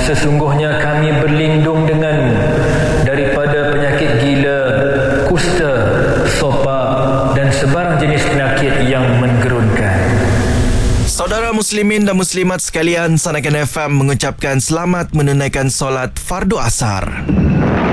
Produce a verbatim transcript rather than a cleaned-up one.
sesungguhnya kami berlindung denganmu daripada penyakit gila, kusta, sopa dan sebarang jenis penyakit yang menggerunkan. Saudara muslimin dan muslimat sekalian, Sanakan F M mengucapkan selamat menunaikan solat fardu asar.